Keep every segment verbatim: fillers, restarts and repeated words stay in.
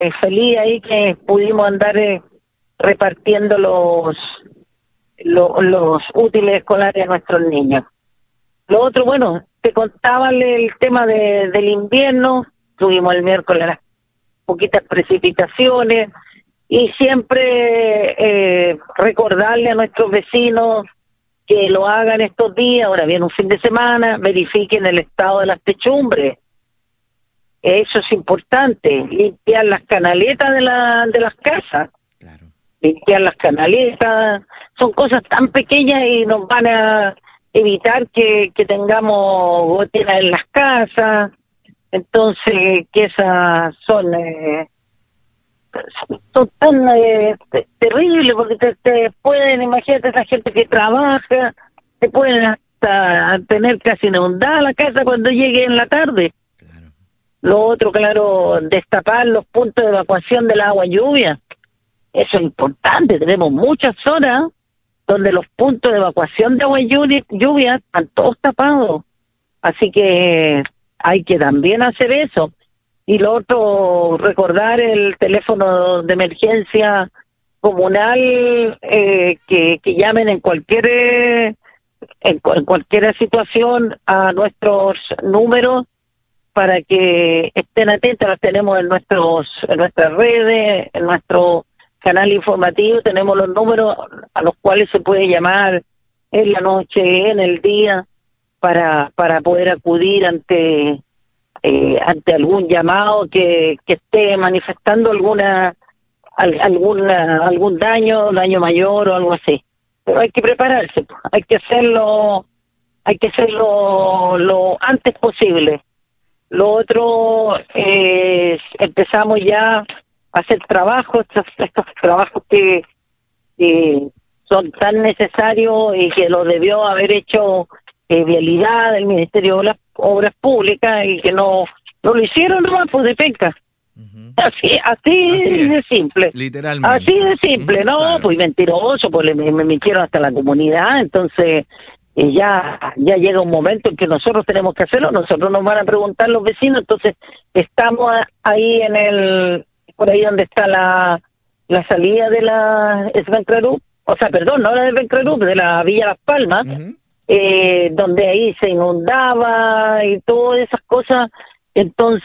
eh, feliz ahí que pudimos andar eh, repartiendo los, lo- los útiles escolares a nuestros niños. Lo otro, bueno, te contaba el, el tema de, del invierno. Tuvimos el miércoles las poquitas precipitaciones y siempre eh, recordarle a nuestros vecinos que lo hagan estos días. Ahora viene un fin de semana, verifiquen el estado de las techumbres. Eso es importante, limpiar las canaletas de, la, de las casas, Claro. limpiar las canaletas, son cosas tan pequeñas y nos van a evitar que, que tengamos goteras en las casas. Entonces, que esas son, eh, son tan eh, te- terribles, porque te, te pueden, imagínate, esa gente que trabaja, te pueden hasta tener casi inundada la casa cuando llegue en la tarde. Claro. Lo otro, claro, destapar los puntos de evacuación del agua lluvia. Eso es importante. Tenemos muchas zonas donde los puntos de evacuación de agua lluvia, lluvia están todos tapados. Así que hay que también hacer eso. Y lo otro, recordar el teléfono de emergencia comunal, eh, que, que llamen en cualquier eh, en, cu- en cualquier situación a nuestros números para que estén atentos. Los tenemos en nuestros en nuestras redes, en nuestro canal informativo, tenemos los números a los cuales se puede llamar en la noche, en el día, para para poder acudir ante eh, ante algún llamado que, que esté manifestando alguna al- alguna algún daño, daño mayor o algo así. Pero hay que prepararse, pues, hay que hacerlo, hay que hacerlo lo antes posible. Lo otro es, empezamos ya a hacer trabajos, estos, estos trabajos que, que son tan necesarios y que lo debió haber hecho eh, Vialidad, el Ministerio de las Obras Públicas, y que no, no lo hicieron nomás, pues de penca. Ujú. Así, así, Así de es, simple. literalmente. Así de simple, Ujú, no, claro. pues mentiroso, pues le, me, me mintieron hasta la comunidad, entonces eh, ya ya llega un momento en que nosotros tenemos que hacerlo, nosotros nos van a preguntar los vecinos, entonces estamos a- ahí en el, por ahí donde está la, la salida de la Svencrerup, o sea, perdón, no la de Svencrerup, de la Villa Las Palmas, Ujú. eh, donde ahí se inundaba y todas esas cosas. Entonces,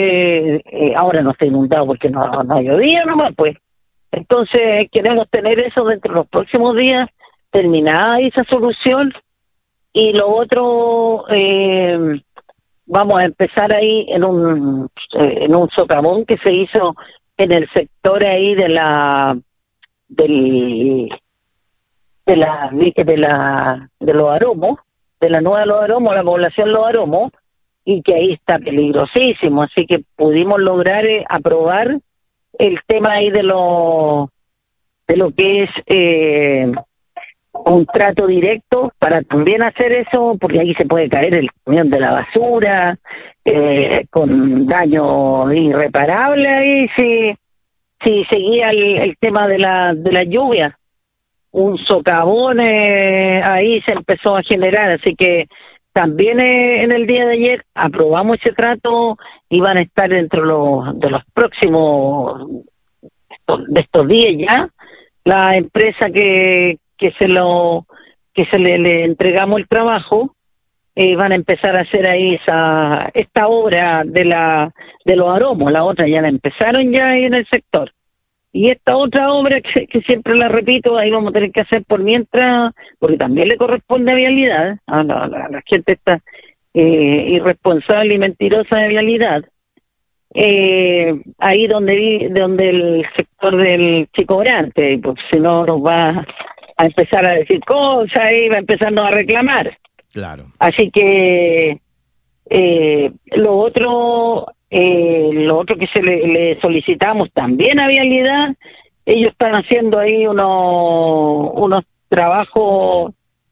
eh, ahora no está inundado porque no, no llovía nomás, pues. Entonces, queremos tener eso dentro de los próximos días, terminada esa solución. Y lo otro, eh, vamos a empezar ahí en un eh, en un socavón que se hizo en el sector ahí de la del de la de la de los aromos, de la nueva Los Aromos, la población Los Aromos, y que ahí está peligrosísimo, así que pudimos lograr eh, aprobar el tema ahí de lo de lo que es eh, un trato directo para también hacer eso, porque ahí se puede caer el camión de la basura eh, con daño irreparable ahí si si seguía el, el tema de la de la lluvia. Un socavón eh, ahí se empezó a generar, así que también eh, en el día de ayer aprobamos ese trato y van a estar dentro de los, de los próximos, de estos días ya, la empresa que, que se lo que se le, le entregamos el trabajo, eh, van a empezar a hacer ahí esa esta obra de la de los aromos. La otra ya la empezaron ya ahí en el sector. Y esta otra obra que, que siempre la repito, ahí vamos a tener que hacer por mientras, porque también le corresponde a Vialidad, a la, a la, la gente está eh, irresponsable y mentirosa de Vialidad. Eh, ahí donde vi, donde el sector del Chico Grande, porque si no nos va a empezar a decir cosas y va a empezarnos a reclamar. Claro. Así que eh, lo otro eh, lo otro que se le, le solicitamos también a Vialidad, ellos están haciendo ahí unos unos trabajos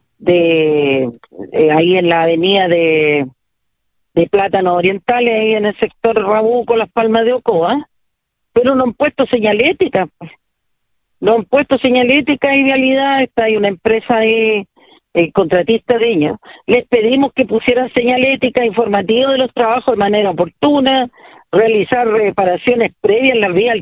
de eh, ahí en la avenida de de Plátanos Orientales, ahí en el sector Rabuco, Las Palmas de Ocoa, pero no han puesto señalética, pues. No han puesto señalética y Vialidad, está ahí una empresa ahí, el contratista de ellos. Les pedimos que pusieran señalética informativa de los trabajos de manera oportuna, realizar reparaciones previas en las vías